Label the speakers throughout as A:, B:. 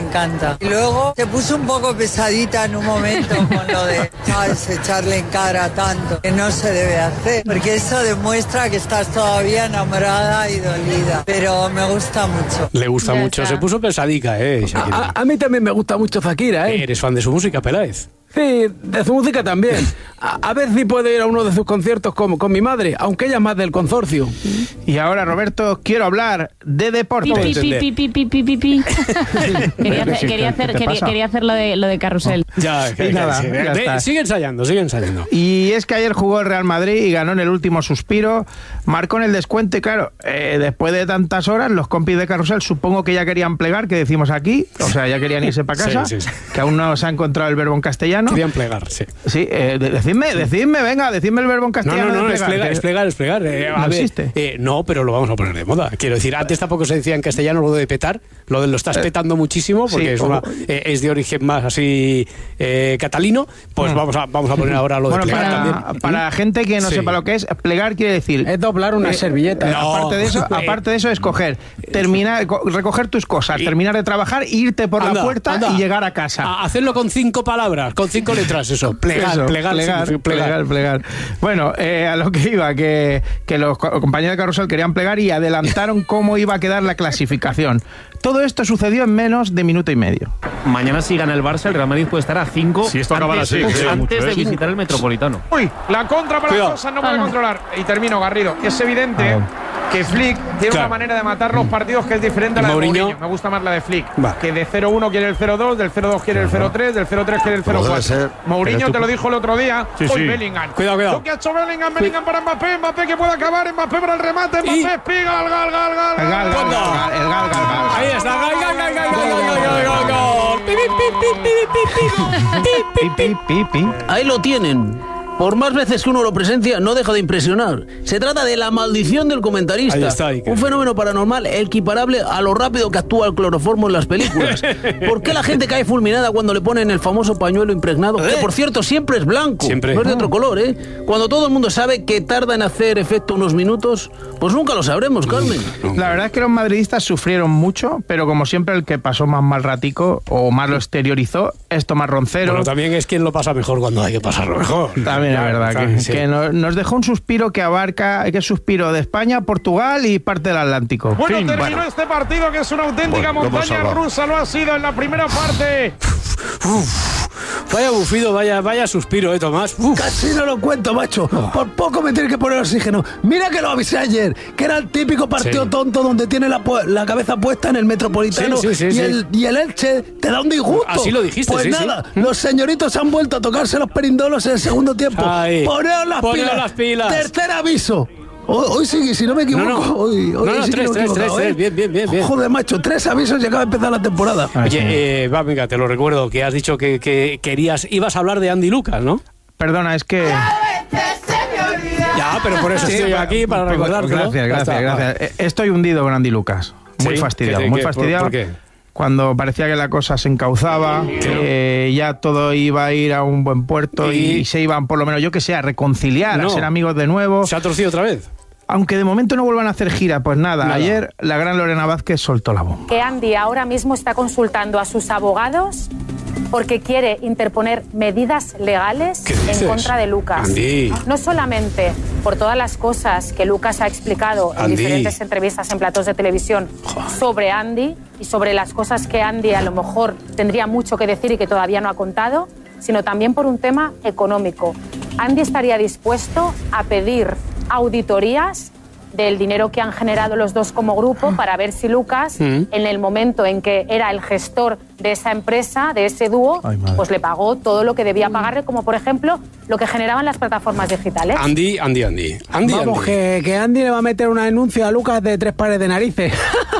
A: encanta. Y luego se puso un poco pesadita en un momento con lo de, ¿sabes?, echarle en cara tanto, que no se debe hacer, porque eso demuestra que estás todavía enamorada y dolida. Pero me gusta mucho.
B: Le gusta
C: Ya
B: mucho.
C: está.
B: Se puso pesadica, Shakira.
D: A mí también me gusta mucho Shakira,
B: ¿Eres fan de su música, Peláez?
D: Sí, de su música también. A ver si puedo ir a uno de sus conciertos con mi madre, aunque ella es más del consorcio.
E: Y ahora, Roberto, quiero hablar de deporte.
C: Quería hacer lo de Carrusel.
B: Ya
E: está.
B: Sigue ensayando.
E: Y es que ayer jugó el Real Madrid y ganó en el último suspiro, marcó en el descuento y claro, después de tantas horas, los compis de Carrusel supongo que ya querían plegar, que decimos aquí, o sea, ya querían irse para casa,
B: Sí.
E: que aún no se ha encontrado el verbo en castellano.
B: Querían plegar, sí.
E: Sí, decidme, venga, decidme el verbo en castellano.
B: No,
E: de
B: es plegar.
E: No existe.
B: No, pero lo vamos a poner de moda. Quiero decir, antes tampoco se decía en castellano lo de petar, lo estás petando muchísimo, porque
E: sí,
B: es de origen más así catalino, pues vamos a poner ahora lo de plegar también.
E: Para la gente que no sepa lo que es, plegar quiere decir...
D: Es doblar una servilleta.
E: Aparte de eso es recoger tus cosas, terminar de trabar, irte por la puerta y llegar a casa.
B: Hacerlo con 5 palabras, con 5 letras, eso. Plegar.
E: Bueno, a lo que iba, que los compañeros de Carrusel querían plegar y adelantaron cómo iba a quedar la clasificación. Todo esto sucedió en menos de minuto y medio.
F: Mañana si gana el Barça, el Real Madrid puede estar a 5
G: si esto acabara así,
F: antes de visitar el Metropolitano.
H: Uy, la contra para las cosas no puede controlar. Y termino, Garrido. Es evidente que Flick tiene una manera de matar los partidos que es diferente a la de Mourinho. Me gusta más la de Flick. Que de 0-1 quiere el 0-2, del 0-2 quiere el 0-3, del 0-3 quiere el 0-4. Mourinho te lo dijo el otro día. Hoy Bellingham.
B: Cuidado.
H: Lo que ha hecho Bellingham para Mbappé que puede acabar, Mbappé para el remate, Mbappé espiga al gal.
B: Ahí está, gal.
D: Ahí lo tienen. Por más veces que uno lo presencia, no deja de impresionar. Se trata de la maldición del comentarista.
B: Ahí está, Iker.
D: Un fenómeno paranormal equiparable a lo rápido que actúa el cloroformo en las películas. ¿Por qué la gente cae fulminada cuando le ponen el famoso pañuelo impregnado? Que, por cierto, siempre es blanco.
B: Siempre.
D: No es de otro color, ¿eh? Cuando todo el mundo sabe que tarda en hacer efecto unos minutos, pues nunca lo sabremos, Carmen.
E: La verdad es que los madridistas sufrieron mucho, pero como siempre el que pasó más mal ratico o más lo exteriorizó es Tomás Roncero.
B: Bueno, también es quien lo pasa mejor cuando hay que pasarlo mejor.
E: También es verdad que nos dejó un suspiro que abarca, que es suspiro de España, Portugal y parte del Atlántico.
H: Terminó este partido que es una auténtica montaña rusa, lo ha sido en la primera parte.
B: Vaya bufido, vaya suspiro, Tomás.
D: Casi no lo cuento, macho. Por poco me tiene que poner oxígeno. Mira que lo avisé ayer, que era el típico partido tonto donde tiene la cabeza puesta en el Metropolitano y el Elche te da un disgusto.
B: Así lo dijiste,
D: pues nada, los señoritos han vuelto a tocarse los perindolos en el segundo tiempo. Poneos las pilas. Tercer aviso. Hoy sí, si no me equivoco. Hoy sí
B: tres. Bien.
D: Joder, macho, 3 avisos y acaba de empezar la temporada.
B: Oye, venga, te lo recuerdo, que has dicho que ibas a hablar de Andy Lucas, ¿no?
E: Perdona, es que...
B: Ya, pero por eso estoy aquí, para recordarte.
E: Gracias. Estoy hundido con Andy Lucas. Muy fastidiado.
B: ¿Por qué?
E: Cuando parecía que la cosa se encauzaba, ya todo iba a ir a un buen puerto y se iban, por lo menos, yo que sé, a reconciliar, a ser amigos de nuevo.
B: ¿Se ha torcido otra vez?
E: Aunque de momento no vuelvan a hacer gira, pues nada. Ayer la gran Lorena Vázquez soltó la bomba.
I: Que Andy ahora mismo está consultando a sus abogados porque quiere interponer medidas legales en contra de Lucas.
B: Andy.
I: No solamente por todas las cosas que Lucas ha explicado en diferentes entrevistas en platos de televisión sobre Andy y sobre las cosas que Andy a lo mejor tendría mucho que decir y que todavía no ha contado, sino también por un tema económico. Andy estaría dispuesto a pedir auditorías del dinero que han generado los dos como grupo para ver si Lucas, en el momento en que era el gestor de esa empresa, de ese dúo, pues le pagó todo lo que debía pagarle, como por ejemplo lo que generaban las plataformas digitales.
B: Andy.
D: Vamos, que Andy le va a meter una denuncia a Lucas de 3 pares de narices.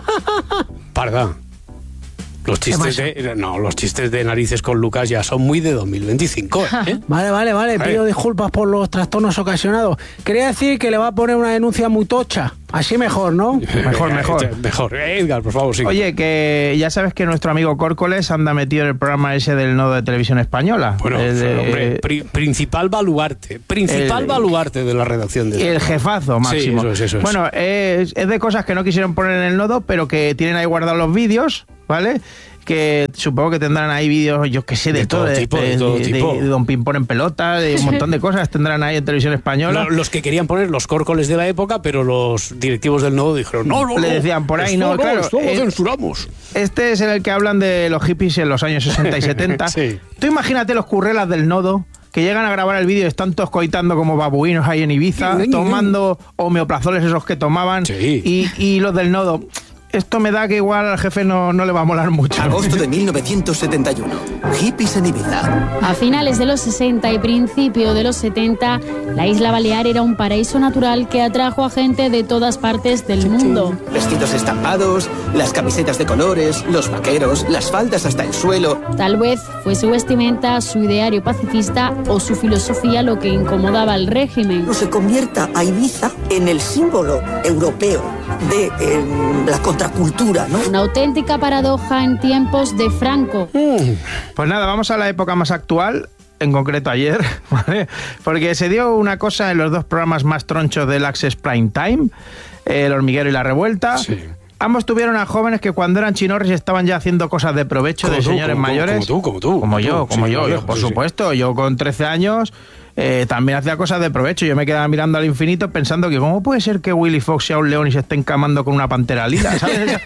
B: Parda. Los chistes de narices con Lucas ya son muy de 2025, ¿eh?
D: Vale, pido disculpas por los trastornos ocasionados. Quería decir que le va a poner una denuncia muy tocha. Así mejor, ¿no?
B: Mejor. Edgar, por favor, sigue.
E: Oye, que ya sabes que nuestro amigo Córcoles anda metido en el programa ese del Nodo de Televisión Española.
B: Bueno, hombre, principal baluarte de la redacción de...
E: El jefazo máximo.
B: Sí, eso es.
E: Bueno, es de cosas que no quisieron poner en el Nodo, pero que tienen ahí guardados los vídeos, ¿vale? que supongo que tendrán ahí vídeos, yo qué sé, de todo tipo. De Don Pimpón en pelota, de un montón de cosas tendrán ahí en Televisión Española.
B: Los que querían poner los córcoles de la época, pero los directivos del Nodo dijeron, no.
E: Le decían por ahí, no, claro.
B: Esto lo censuramos.
E: Este es el que hablan de los hippies en los años 60 y 70.
B: Sí.
E: Tú imagínate los currelas del Nodo, que llegan a grabar el vídeo y están todos coitando como babuinos ahí en Ibiza, tomando homeoplazoles esos que tomaban, y los del Nodo. Esto me da que igual al jefe no le va a molar mucho.
G: Agosto de 1971. Hippies en Ibiza.
J: A finales de los 60 y principio de los 70, la isla Balear era un paraíso natural que atrajo a gente de todas partes del mundo.
G: Vestidos estampados, las camisetas de colores, los vaqueros, las faldas hasta el suelo.
J: Tal vez fue su vestimenta, su ideario pacifista o su filosofía lo que incomodaba al régimen.
K: No se convierta a Ibiza en el símbolo europeo de la contracultura, ¿no?
J: Una auténtica paradoja en tiempos de Franco.
E: Pues nada, vamos a la época más actual, en concreto ayer, ¿vale? Porque se dio una cosa en los dos programas más tronchos del Access Prime Time, El Hormiguero y La Revuelta. Sí. Ambos tuvieron a jóvenes que cuando eran chinorris estaban ya haciendo cosas de provecho de señores mayores.
B: Como tú.
E: Como yo, por supuesto. Yo con 13 años... también hacía cosas de provecho. Yo me quedaba mirando al infinito pensando que cómo puede ser que Willy Fox sea un león y se esté encamando con una pantera lila, ¿sabes?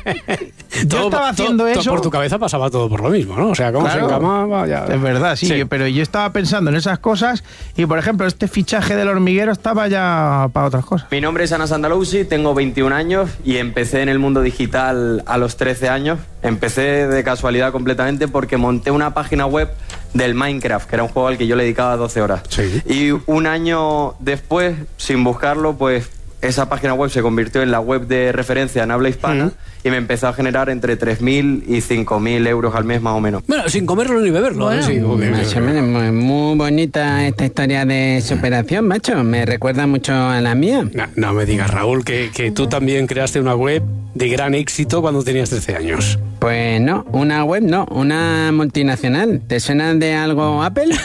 E: Yo estaba haciendo eso.
B: Por tu cabeza pasaba todo por lo mismo, ¿no? O sea, cómo se encamaba ya...
E: Es verdad, sí. Pero yo estaba pensando en esas cosas y, por ejemplo, este fichaje del Hormiguero estaba ya para otras cosas.
L: Mi nombre es Anas Andalousi, tengo 21 años y empecé en el mundo digital a los 13 años. Empecé de casualidad completamente porque monté una página web del Minecraft, que era un juego al que yo le dedicaba 12 horas. Sí. Y un año después, sin buscarlo, pues esa página web se convirtió en la web de referencia en habla hispana y me empezó a generar entre 3.000 y 5.000 euros al mes más o menos.
B: Bueno, sin comerlo ni beberlo.
M: Bueno,
B: sí,
M: más o menos, muy bonita esta historia de superación, macho. Me recuerda mucho a la mía.
B: No me digas, Raúl, que tú también creaste una web de gran éxito cuando tenías 13 años.
M: Pues no, una web no, una multinacional. ¿Te suena de algo Apple?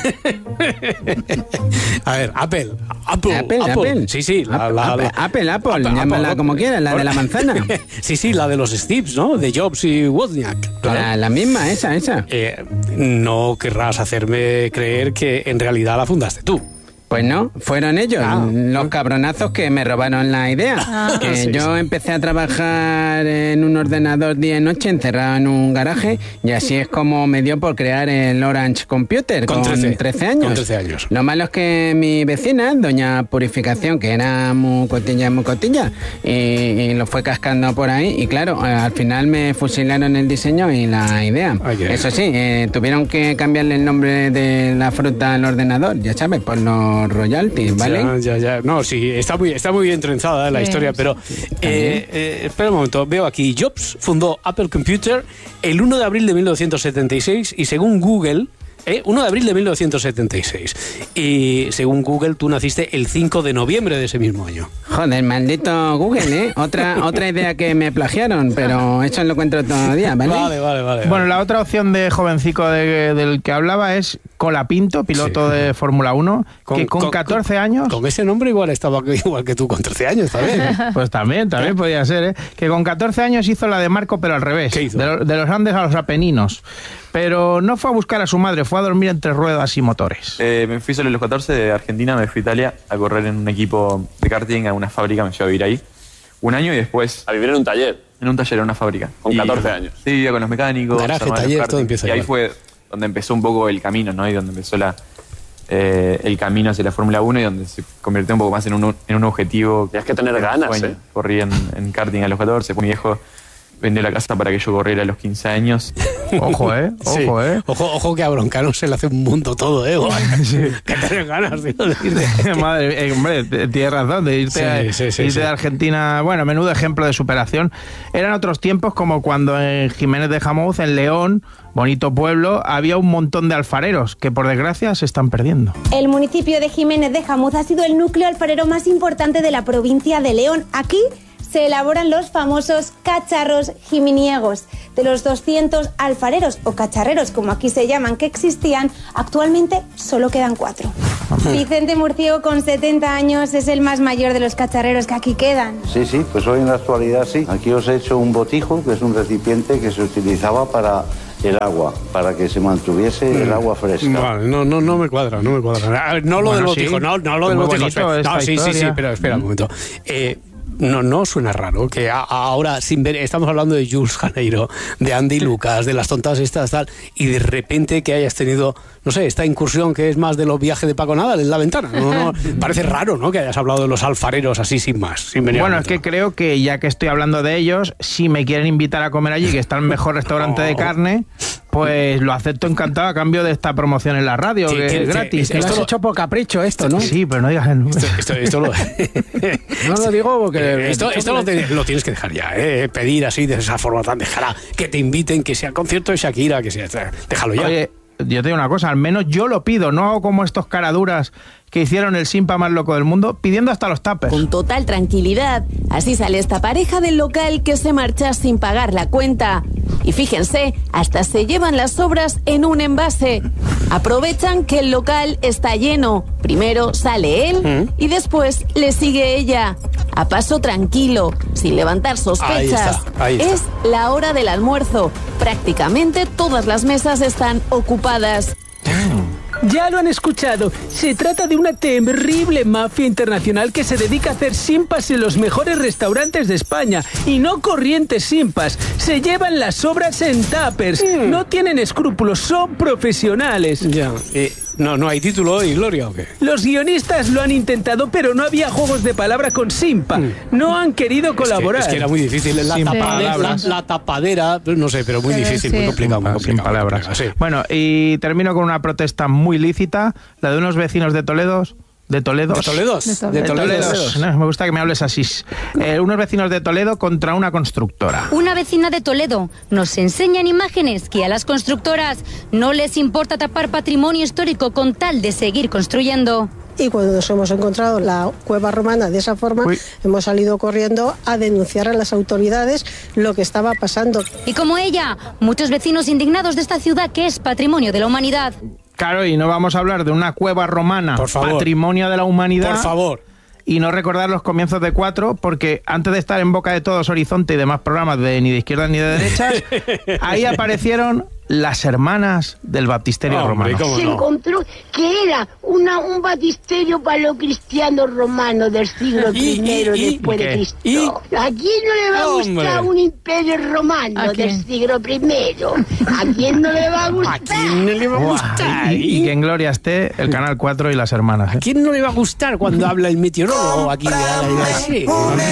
B: A ver, Apple. Sí,
M: Apple, llámala como quieras, la de la manzana.
B: Sí, la de los Steves, ¿no? De Jobs y Wozniak.
M: Claro. La misma, esa.
B: No querrás hacerme creer que en realidad la fundaste tú.
M: Pues no, fueron ellos, los cabronazos que me robaron la idea. Yo empecé a trabajar en un ordenador día y noche encerrado en un garaje y así es como me dio por crear el Orange Computer con 13 años.
B: Con 13 años.
M: Lo malo es que mi vecina, doña Purificación, que era muy cotilla, y lo fue cascando por ahí y claro, al final me fusilaron el diseño y la idea. Eso sí, tuvieron que cambiarle el nombre de la fruta al ordenador, ya sabes, por los royalties, ¿vale?
B: Ya. No, sí, está muy bien trenzada la historia, pero espera un momento, veo aquí, Jobs fundó Apple Computer el 1 de abril de 1976 y según Google... 1 de abril de 1976. Y según Google, tú naciste el 5 de noviembre de ese mismo año.
M: Joder, maldito Google, ¿eh? Otra idea que me plagiaron, pero eso lo encuentro todavía, ¿vale?
B: Vale.
E: Bueno, la otra opción de jovencico del que hablaba es Colapinto, piloto de Fórmula 1, que con 14 años...
B: Con ese nombre igual estaba igual que tú con 13 años, también.
E: Pues también podía ser, ¿eh? Que con 14 años hizo la de Marco, pero al revés.
B: ¿Qué hizo?
E: De los Andes a los Apeninos. Pero no fue a buscar a su madre, fue a dormir entre ruedas y motores.
N: Me fui solo a los 14 de Argentina, me fui a Italia a correr en un equipo de karting, a una fábrica, me fui a vivir ahí un año y después...
O: ¿A vivir en un taller?
N: En un taller, en una fábrica.
O: Con 14 años.
N: Sí, vivía con los mecánicos.
B: Garaje, taller, todo empieza
N: y ahí fue donde empezó un poco el camino, ¿no? Y donde empezó el camino hacia la Fórmula 1 y donde se convirtió un poco más en un objetivo.
O: Tienes que tener ganas, ¿eh?
N: Corrí en karting a los 14, mi viejo vendió la casa para que yo corriera a los 15 años.
E: Ojo,
B: Sí. Ojo que a Broncano se le hace un mundo todo, ¿eh? Sí. Que tenés ganas, tío, de irte.
E: Madre, hombre, tienes razón, de irte de Argentina. Bueno, menudo ejemplo de superación. Eran otros tiempos como cuando en Jiménez de Jamuz, en León, bonito pueblo, había un montón de alfareros que por desgracia se están perdiendo.
P: El municipio de Jiménez de Jamuz ha sido el núcleo alfarero más importante de la provincia de León. Aquí se elaboran los famosos cacharros jiminiegos. De los 200 alfareros o cacharreros, como aquí se llaman, que existían, actualmente solo quedan 4. Vicente Murciego, con 70 años, es el más mayor de los cacharreros que aquí quedan.
Q: Sí, pues hoy en la actualidad sí. Aquí os he hecho un botijo, que es un recipiente que se utilizaba para el agua, para que se mantuviese el agua fresca.
B: Vale, no me cuadra. A ver, no lo del botijo, no lo del botijo. Sí, pero espera un momento. No suena raro que ahora, sin ver, estamos hablando de Jules Janeiro, de Andy Lucas, de las tontas estas, tal, y de repente que hayas tenido, no sé, esta incursión que es más de los viajes de Paco Nadal en la ventana. No, parece raro, ¿no?, que hayas hablado de los alfareros así sin más, sin venir.
E: Bueno, es que creo que ya que estoy hablando de ellos, si me quieren invitar a comer allí, que está el mejor restaurante de carne, pues lo acepto encantado a cambio de esta promoción en la radio, que es gratis.
M: Esto lo has hecho por capricho, ¿no?
E: Sí, pero no digas el número.
B: Esto lo...
M: No lo digo porque...
B: Esto lo tienes que dejar ya, pedir así de esa forma tan dejada, que te inviten, que sea concierto de Shakira, que sea, déjalo ya.
E: Oye, yo te digo una cosa, al menos yo lo pido, no hago como estos caraduras que hicieron el simpa más loco del mundo, pidiendo hasta los tuppers.
R: Con total tranquilidad, así sale esta pareja del local que se marcha sin pagar la cuenta. Y fíjense, hasta se llevan las sobras en un envase. Aprovechan que el local está lleno. Primero sale él y después le sigue ella. A paso tranquilo, sin levantar sospechas.
B: Ahí está.
R: Es la hora del almuerzo. Prácticamente todas las mesas están ocupadas.
S: Ya lo han escuchado, se trata de una terrible mafia internacional que se dedica a hacer simpas en los mejores restaurantes de España, y no corrientes simpas, se llevan las sobras en tuppers, no tienen escrúpulos, son profesionales.
B: Ya, ¿no hay título y gloria o qué?
S: Los guionistas lo han intentado, pero no había juegos de palabra con simpa, no han querido colaborar.
B: Es que era muy difícil, la tapadera, no sé, pero muy difícil, muy complicado.
E: Sin palabras. Sí. Bueno, y termino con una protesta muy lícita, la de unos vecinos de Toledo. ¿De Toledo? No, me gusta que me hables así. Unos vecinos de Toledo contra una constructora.
T: Una vecina de Toledo nos enseña en imágenes que a las constructoras no les importa tapar patrimonio histórico con tal de seguir construyendo.
U: Y cuando nos hemos encontrado la cueva romana de esa forma, hemos salido corriendo a denunciar a las autoridades lo que estaba pasando.
T: Y como ella, muchos vecinos indignados de esta ciudad que es patrimonio de la humanidad.
E: Claro, y no vamos a hablar de una cueva romana, patrimonio de la humanidad.
B: Por favor.
E: Y no recordar los comienzos de 4, porque antes de estar en boca de todos Horizonte y demás programas de ni de izquierdas ni de derechas, ahí aparecieron las hermanas del baptisterio romano.
V: Se encontró que era un baptisterio para los cristianos romanos del siglo I después de Cristo. ¿A quién no le va a gustar un imperio romano del siglo I? ¿A quién no le va a gustar?
B: ¿A quién no le va a gustar?
E: Y que en gloria esté el Canal 4 y las hermanas.
B: ¿A quién no le va a gustar cuando habla el meteorólogo aquí? Sí,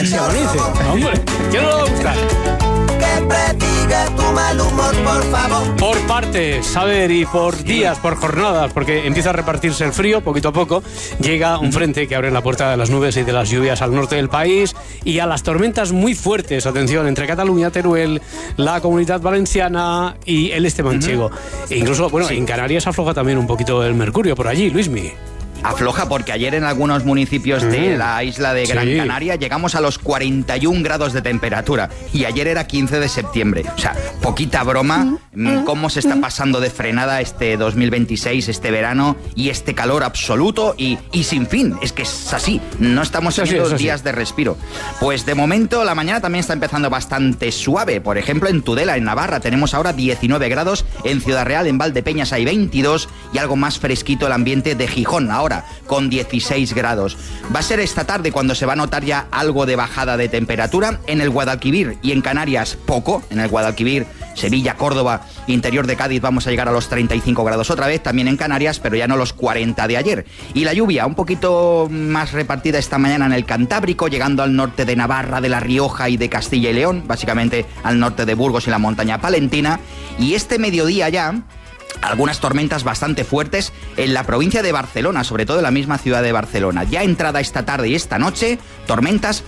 B: hombre, ¿quién no le va a gustar?
W: Que predigue tu mal humor, por favor.
B: Por partes, a ver, y por días, por jornadas, porque empieza a repartirse el frío poquito a poco. Llega un frente que abre la puerta de las nubes y de las lluvias al norte del país, y a las tormentas muy fuertes, atención, entre Cataluña, Teruel, la Comunidad Valenciana y el este manchego. E incluso, bueno, en Canarias afloja también un poquito el mercurio por allí, Luismi.
X: Afloja porque ayer en algunos municipios de la isla de Gran Canaria llegamos a los 41 grados de temperatura, y ayer era 15 de septiembre. O sea, poquita broma cómo se está pasando de frenada este 2026, este verano, y este calor absoluto y sin fin. Es que es así, no estamos teniendo días de respiro. Pues de momento la mañana también está empezando bastante suave. Por ejemplo, en Tudela, en Navarra, tenemos ahora 19 grados, en Ciudad Real, en Valdepeñas hay 22, y algo más fresquito el ambiente de Gijón ahora, con 16 grados. Va a ser esta tarde cuando se va a notar ya algo de bajada de temperatura. En el Guadalquivir y en Canarias poco. En el Guadalquivir, Sevilla, Córdoba, interior de Cádiz vamos a llegar a los 35 grados otra vez, también en Canarias, pero ya no los 40 de ayer. Y la lluvia un poquito más repartida esta mañana en el Cantábrico, llegando al norte de Navarra, de La Rioja y de Castilla y León, básicamente al norte de Burgos y la montaña palentina. Y este mediodía ya algunas tormentas bastante fuertes en la provincia de Barcelona, sobre todo en la misma ciudad de Barcelona. Ya entrada esta tarde y esta noche, tormentas,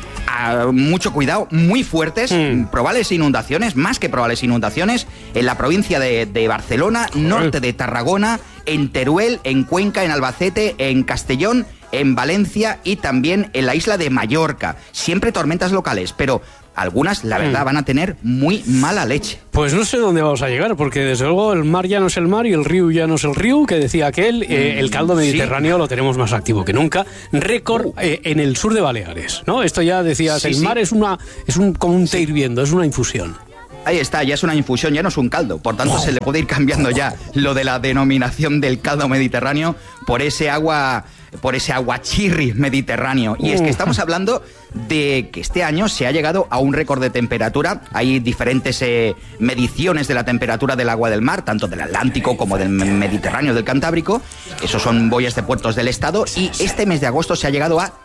X: mucho cuidado, muy fuertes, probables inundaciones, más que probables inundaciones, en la provincia de Barcelona, norte de Tarragona, en Teruel, en Cuenca, en Albacete, en Castellón, en Valencia y también en la isla de Mallorca. Siempre tormentas locales, pero algunas, la verdad, van a tener muy mala leche.
B: Pues no sé dónde vamos a llegar, porque desde luego el mar ya no es el mar y el río ya no es el río, que decía aquel. El caldo mediterráneo lo tenemos más activo que nunca. Récord en el sur de Baleares, ¿no? Esto ya decías, el mar es como un té hirviendo, es una infusión.
X: Ahí está, ya es una infusión, ya no es un caldo. Por tanto, se le puede ir cambiando ya lo de la denominación del caldo mediterráneo por ese aguachirri mediterráneo. Y es que estamos hablando de que este año se ha llegado a un récord de temperatura. Hay diferentes mediciones de la temperatura del agua del mar, tanto del Atlántico como del Mediterráneo, del Cantábrico. Esos son boyas de puertos del estado. Y este mes de agosto se ha llegado a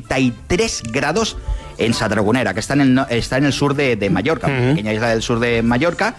X: 33 grados en Sadragonera, que está en el sur de Mallorca, una pequeña isla del sur de Mallorca.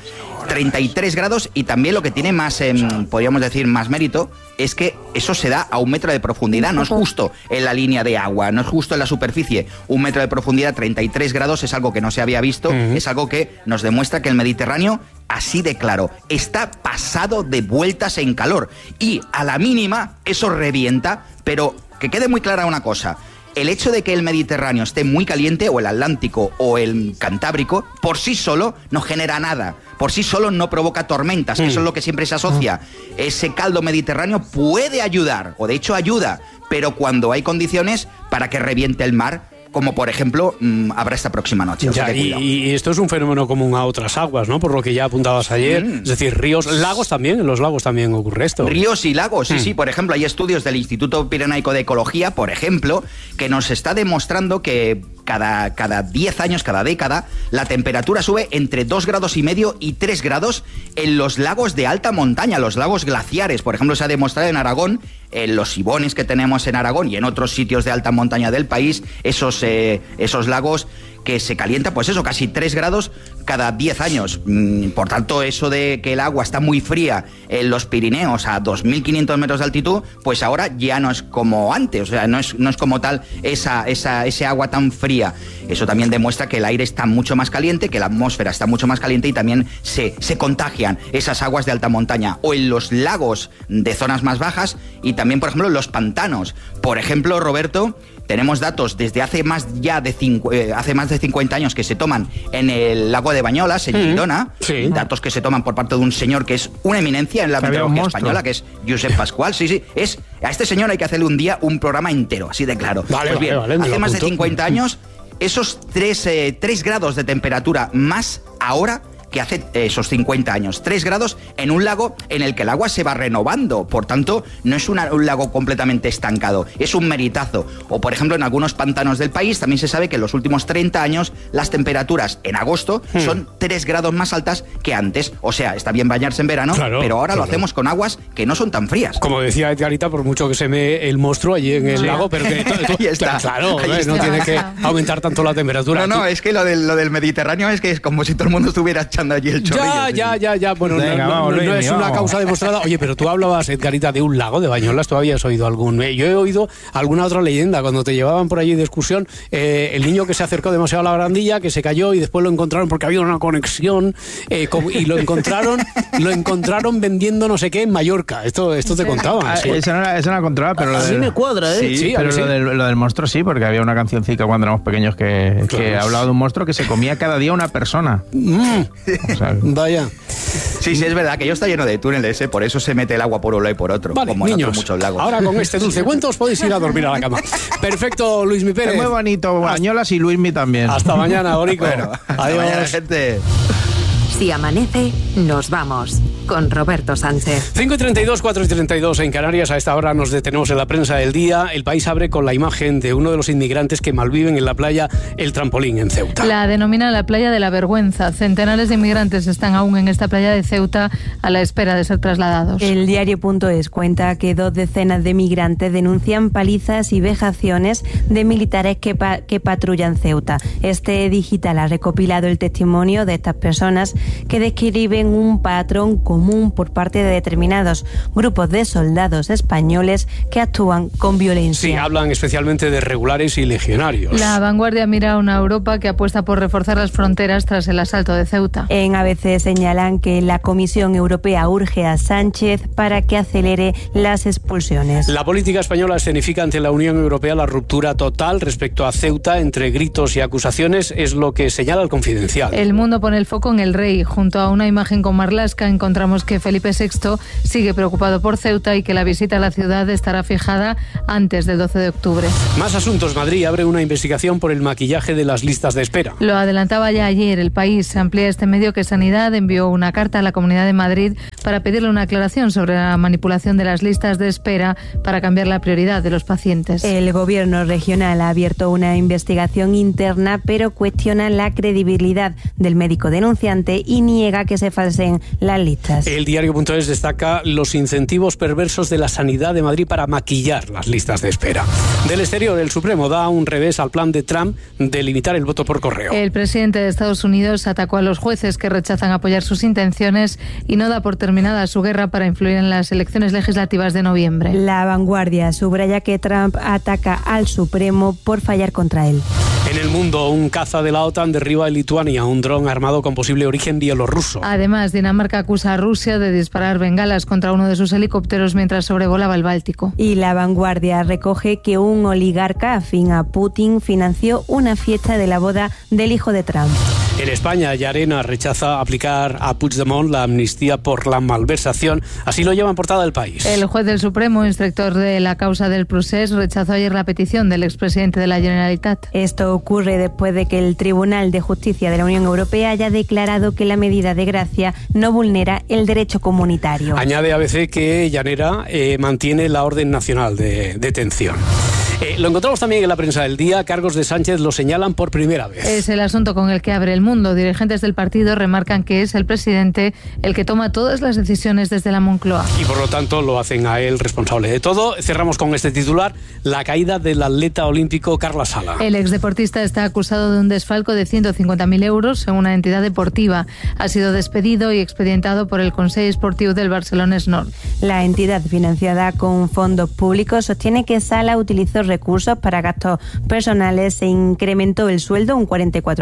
X: 33 grados, y también lo que tiene más, podríamos decir, más mérito, es que eso se da a 1 metro de profundidad, no es justo en la línea de agua, no es justo en la superficie. 1 metro de profundidad, 33 grados, es algo que no se había visto, es algo que nos demuestra que el Mediterráneo, así de claro, está pasado de vueltas en calor, y a la mínima eso revienta. Pero que quede muy clara una cosa: el hecho de que el Mediterráneo esté muy caliente, o el Atlántico o el Cantábrico, por sí solo no genera nada, por sí solo no provoca tormentas, que eso es lo que siempre se asocia. Ese caldo mediterráneo puede ayudar, o de hecho ayuda, pero cuando hay condiciones para que reviente el mar, como por ejemplo habrá esta próxima noche. O sea que
B: y esto es un fenómeno común a otras aguas, ¿no? Por lo que ya apuntabas ayer. Es decir, ríos, lagos también, en los lagos también ocurre esto.
X: Ríos y lagos, sí. Por ejemplo, hay estudios del Instituto Pirenaico de Ecología, por ejemplo, que nos está demostrando que cada 10 años, cada década, la temperatura sube entre 2,5 grados y 3 grados en los lagos de alta montaña, los lagos glaciares. Por ejemplo, se ha demostrado en Aragón, en los Sibones que tenemos en Aragón y en otros sitios de alta montaña del país, esos lagos que se calienta, pues eso, casi 3 grados cada 10 años. Por tanto, eso de que el agua está muy fría en los Pirineos a 2.500 metros de altitud, pues ahora ya no es como antes, o sea, no es como tal ese agua tan fría. Eso también demuestra que el aire está mucho más caliente, que la atmósfera está mucho más caliente, y también se contagian esas aguas de alta montaña. O en los lagos de zonas más bajas, y también, por ejemplo, en los pantanos. Por ejemplo, Roberto, tenemos datos desde hace más de 50 años que se toman en el lago de Bañolas, en Girona. Datos que se toman por parte de un señor que es una eminencia en la meteorología española, que es Josep Pascual. A este señor hay que hacerle un día un programa entero, así de claro. Hace más de 50 años, esos 3 grados de temperatura más ahora que hace esos 50 años. 3 grados en un lago en el que el agua se va renovando. Por tanto, no es un lago completamente estancado. Es un meritazo. O, por ejemplo, en algunos pantanos del país también se sabe que en los últimos 30 años las temperaturas en agosto son 3 grados más altas que antes. O sea, está bien bañarse en verano, pero ahora lo hacemos con aguas que no son tan frías.
B: Como decía Edgarita, por mucho que se me el monstruo allí en el lago, pero que
X: ahí está.
B: Claro, no tiene que aumentar tanto la temperatura.
X: No, es que lo del Mediterráneo es que es como si todo el mundo estuviera echando allí el chorrillo.
B: Ya. Bueno,
X: venga,
B: no es una causa demostrada. Oye, pero tú hablabas, Edgarita, de un lago de Bañolas. ¿Tú habías oído algún? Yo he oído alguna otra leyenda. Cuando te llevaban por allí de excursión, el niño que se acercó demasiado a la barandilla, que se cayó y después lo encontraron porque había una conexión y lo encontraron vendiendo no sé qué en Mallorca. Esto te contaban. Sí.
E: Esa no la controlaba, pero
U: así me cuadra, ¿eh?
E: Sí, pero lo del monstruo sí, porque había una cancioncita cuando éramos pequeños que hablaba de un monstruo que se comía cada día una persona.
X: O sea,
B: vaya.
X: Sí, es verdad que ello está lleno de túneles, por eso se mete el agua por un lado y por otro,
B: vale,
X: como
B: niños,
X: en otros muchos lagos.
B: Ahora con este dulce cuento os podéis ir a dormir a la cama. Perfecto, Luismi Pérez.
E: Es muy bonito, Bañolas y Luismi también.
B: Hasta mañana, Bonico.
X: Bueno, hasta
B: adiós.
X: mañana, gente.
A: Si amanece, nos vamos con Roberto Sánchez.
B: 5:32, 4:32 en Canarias. A esta hora nos detenemos en la prensa del día. El País abre con la imagen de uno de los inmigrantes que malviven en la playa El Trampolín, en Ceuta.
C: La denomina la playa de la vergüenza. Centenares de inmigrantes están aún en esta playa de Ceuta a la espera de ser trasladados.
F: El diario.es cuenta que 2 decenas de migrantes denuncian palizas y vejaciones de militares que patrullan Ceuta. Este digital ha recopilado el testimonio de estas personas que describen un patrón común por parte de determinados grupos de soldados españoles que actúan con violencia.
B: Sí, hablan especialmente de regulares y legionarios.
C: La Vanguardia mira a una Europa que apuesta por reforzar las fronteras tras el asalto de Ceuta.
F: En ABC señalan que la Comisión Europea urge a Sánchez para que acelere las expulsiones.
B: La política española escenifica ante la Unión Europea la ruptura total respecto a Ceuta entre gritos y acusaciones, es lo que señala el Confidencial.
C: El Mundo pone el foco en el rey. Junto a una imagen con Marlaska encontramos que Felipe VI sigue preocupado por Ceuta y que la visita a la ciudad estará fijada antes del 12 de octubre.
B: Más asuntos. Madrid abre una investigación por el maquillaje de las listas de espera.
C: Lo adelantaba ya ayer El País. Amplía este medio que Sanidad envió una carta a la Comunidad de Madrid para pedirle una aclaración sobre la manipulación de las listas de espera para cambiar la prioridad de los pacientes.
F: El gobierno regional ha abierto una investigación interna, pero cuestiona la credibilidad del médico denunciante y niega que se falseen las listas.
B: El diario.es destaca los incentivos perversos de la Sanidad de Madrid para maquillar las listas de espera. Del exterior, el Supremo da un revés al plan de Trump de limitar el voto por correo.
C: El presidente de Estados Unidos atacó a los jueces que rechazan apoyar sus intenciones y no da por terminada su guerra para influir en las elecciones legislativas de noviembre.
F: La Vanguardia subraya que Trump ataca al Supremo por fallar contra él.
B: En el mundo, un caza de la OTAN derriba en Lituania un dron armado con posible origen bielorruso.
C: Además, Dinamarca acusa a Rusia de disparar bengalas contra uno de sus helicópteros mientras sobrevolaba el Báltico.
F: Y la Vanguardia recoge que un oligarca afín a Putin financió una fiesta de la boda del hijo de Trump.
B: En España, Llarena rechaza aplicar a Puigdemont la amnistía por la malversación. Así lo lleva en portada El País.
C: El juez del Supremo, instructor de la causa del procés, rechazó ayer la petición del expresidente de la Generalitat.
F: Esto ocurre después de que el Tribunal de Justicia de la Unión Europea haya declarado que la medida de gracia no vulnera el derecho comunitario.
B: Añade ABC que Llanera mantiene la orden nacional de detención. Lo encontramos también en la prensa del día. Cargos de Sánchez lo señalan por primera vez.
C: Es el asunto con el que abre El Mundo. Dirigentes del partido remarcan que es el presidente el que toma todas las decisiones desde la Moncloa.
B: Y por lo tanto lo hacen a él responsable de todo. Cerramos con este titular: la caída del atleta olímpico Carla Sala.
C: El exdeportista está acusado de un desfalco de 150.000 euros en una entidad deportiva. Ha sido despedido y expedientado por el Consell Esportiu del Barcelona Nord.
F: La entidad, financiada con fondos públicos, sostiene que Sala utilizó recursos para gastos personales, se incrementó el sueldo un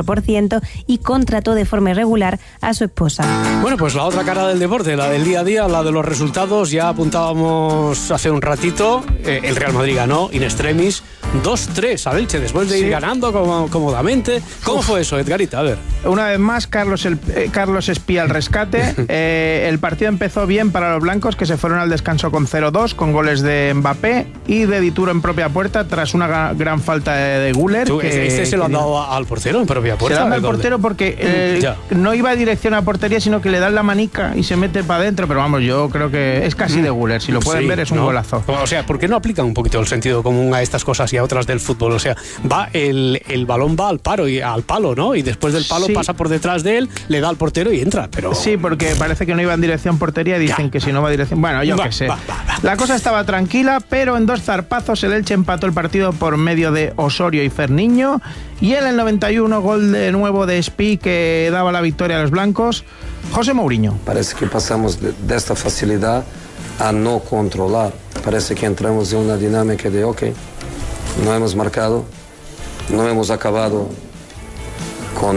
F: 44% y contrató de forma irregular a su esposa.
B: Bueno, pues la otra cara del deporte, la del día a día, la de los resultados. Ya apuntábamos hace un ratito, el Real Madrid ganó in extremis 2-3 al Elche después de ir ganando cómodamente. ¿Cómo fue eso, Edgarita? A ver.
E: Una vez más, Carlos espía al rescate. El partido empezó bien para los blancos, que se fueron al descanso con 0-2, con goles de Mbappé y de Dituro en propia puerta, tras una gran falta de Güler.
B: ¿Este se lo han dado al portero en propia puerta?
E: Se lo han dado al portero porque no iba a dirección a portería, sino que le dan la manica y se mete para adentro. Pero vamos, yo creo que es casi de Güler. Si lo pueden ver, es un golazo.
B: O sea, ¿por qué no aplican un poquito el sentido común a estas cosas y a otras del fútbol? O sea, el balón va al palo, ¿no? Y después del palo pasa por detrás de él, le da al portero y entra. Pero
E: sí, porque parece que no iba en dirección portería y dicen que si no va a dirección... Bueno, yo qué sé. La cosa estaba tranquila, pero en 2 zarpazos el Elche empató el partido por medio de Osorio y Ferniño, y en el 91 gol de nuevo de Espí que daba la victoria a los blancos, José Mourinho.
D: Parece que pasamos de esta facilidad a no controlar. Parece que entramos en una dinámica de no hemos marcado, no hemos acabado con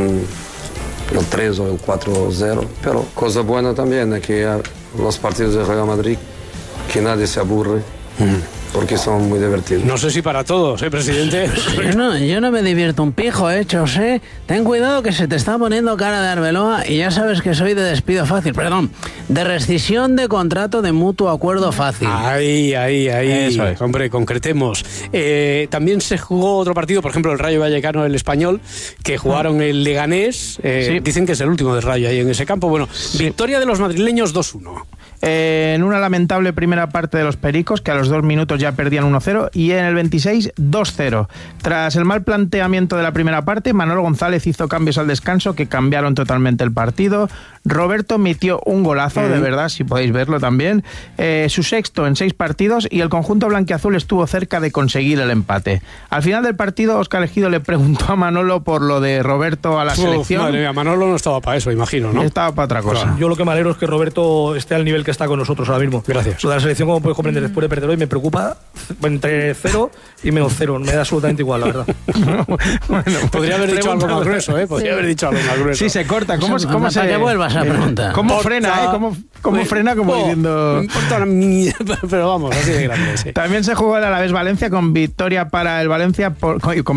D: el 3 o el 4-0, pero cosa buena también es que los partidos de Real Madrid, que nadie se aburre, porque son muy divertidos.
B: No sé si para todos, presidente.
M: Yo no me divierto un pijo, José. Ten cuidado que se te está poniendo cara de Arbeloa y ya sabes que soy de despido fácil, de rescisión de contrato de mutuo acuerdo fácil.
B: Ahí.
M: Eso es.
B: Hombre, concretemos. También se jugó otro partido, por ejemplo, el Rayo Vallecano, el Español, que jugaron el Leganés. Dicen que es el último del Rayo ahí en ese campo. Bueno, victoria de los madrileños 2-1.
E: en una lamentable primera parte de los Pericos, que a los 2 minutos ya perdían 1-0, y en el 26, 2-0. Tras el mal planteamiento de la primera parte, Manolo González hizo cambios al descanso que cambiaron totalmente el partido. Roberto metió un golazo, de verdad, si podéis verlo también, su sexto en 6 partidos, y el conjunto blanquiazul estuvo cerca de conseguir el empate. Al final del partido, Óscar Ejido le preguntó a Manolo por lo de Roberto a la selección.
B: Madre mía, Manolo no estaba para eso, imagino, ¿no?
E: Estaba para otra cosa.
G: Claro. Yo lo que me alegro es que Roberto esté al nivel que está con nosotros ahora mismo.
B: Gracias.
G: Lo de la selección, como puedes comprender, después de perder hoy, me preocupa entre 0 y -0. Me da absolutamente igual, la verdad.
E: Bueno,
B: podría haber dicho algo más grueso, ¿eh? Podría haber dicho algo más grueso.
E: Sí, se corta. ¿Cómo se
S: que vuelvas a preguntar?
E: ¿Cómo frena, ¿Cómo frena? Como diciendo...
B: No importa una mierda, pero vamos, así de grande, sí.
E: También se jugó el Alavés Valencia con victoria para el Valencia por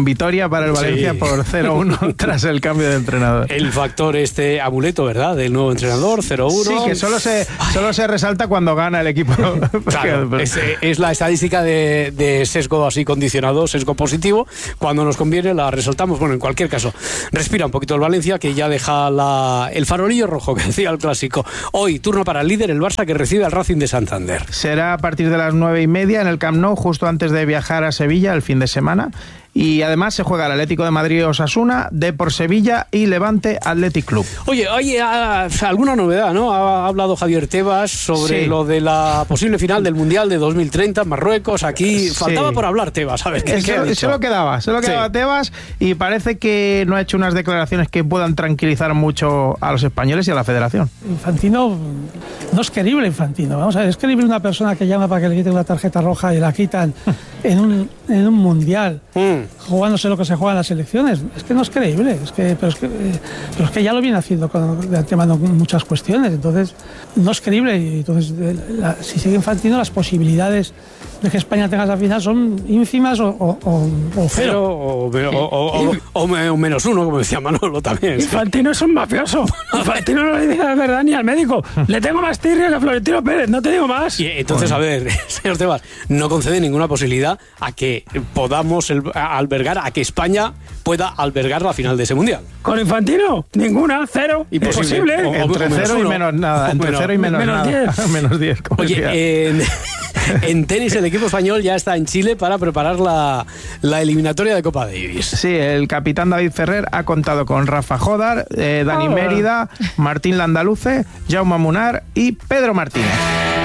E: 0-1 tras el cambio de entrenador.
B: El factor amuleto, ¿verdad? Del nuevo entrenador, 0-1.
E: Sí, que solo se resalta cuando gana el equipo.
B: Claro, es la estadística de sesgo así condicionado, sesgo positivo. Cuando nos conviene la resaltamos. Bueno, en cualquier caso, respira un poquito el Valencia, que ya deja el farolillo rojo, que decía el clásico. Hoy, turno para el líder, el Barça, que recibe al Racing de Santander.
E: Será a partir de las 9:30 en el Camp Nou, justo antes de viajar a Sevilla el fin de semana. Y además se juega el Atlético de Madrid Osasuna, Depor Sevilla y Levante Athletic Club.
B: Oye, alguna novedad, ¿no? Ha hablado Javier Tebas sobre lo de la posible final del Mundial de 2030 en Marruecos. Aquí faltaba por hablar Tebas, a ver qué ha dicho.
E: Se lo quedaba Tebas, y parece que no ha hecho unas declaraciones que puedan tranquilizar mucho a los españoles y a la federación.
H: Infantino, no es creíble Infantino. Vamos a ver, es creíble una persona que llama para que le quiten una tarjeta roja y la quitan en un Mundial. Jugándose lo que se juega en las elecciones. Es que no es creíble, pero es que ya lo viene haciendo de antemano con muchas cuestiones, entonces no es creíble, y entonces si sigue Infantino, las posibilidades de que España tenga esa final son ínfimas o cero.
B: O -1, como decía Manolo también.
H: Infantino es un mafioso. Infantino no le dice la verdad ni al médico. Le tengo más tirria que Florentino Pérez, no te digo más.
B: Y entonces, a ver, señor Tebas, no concede ninguna posibilidad a que podamos albergar, a que España pueda albergar la final de ese Mundial.
H: ¿Con Infantino? Ninguna, cero. Imposible.
E: Entre 0 y menos nada. Entre 0 y menos nada. 10. Menos 10.
B: Oye, en tenis el equipo español ya está en Chile para preparar la eliminatoria de Copa Davis.
E: Sí, el capitán David Ferrer ha contado con Rafa Jodar, Dani Mérida, Martín Landaluce, Jaume Munar y Pedro Martínez.